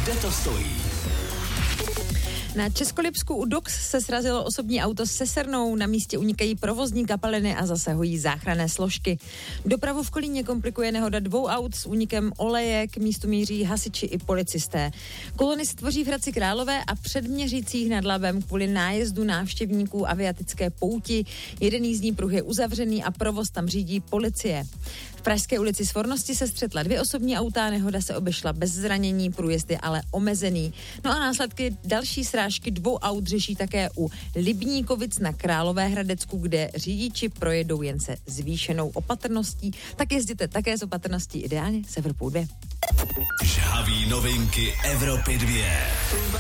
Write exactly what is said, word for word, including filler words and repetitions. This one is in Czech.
Kde to stojí? Na Českolipsku u Dox se srazilo osobní auto se Sernou, na místě unikají provozní kapaliny a zasahují záchranné složky. Dopravu v Kolíně komplikuje nehoda dvou aut s únikem oleje, k místu míří hasiči i policisté. Kolony se tvoří v Hradci Králové a Předměřících nad Labem kvůli nájezdu návštěvníků aviatické pouti. Jeden jízdní pruh je uzavřený a provoz tam řídí policie. V Pražské ulici Svornosti se střetla dvě osobní auta, nehoda se obešla bez zranění, průjezd je ale omezený. No a následky další srážky dvou aut řeší také u Libníkovic na Královéhradecku, kde řidiči projedou jen se zvýšenou opatrností. Tak jezděte také s opatrností, ideálně s Evropou dvě. Žhaví novinky Evropy dvě.